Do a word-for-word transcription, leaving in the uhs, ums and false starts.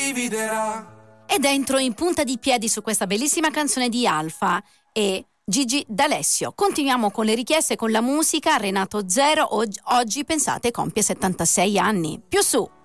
dividerà. Ed entro in punta di piedi su questa bellissima canzone di Alfa e Gigi D'Alessio. Continuiamo con le richieste, con la musica. Renato Zero oggi, oggi pensate compie settantasei anni. Più su.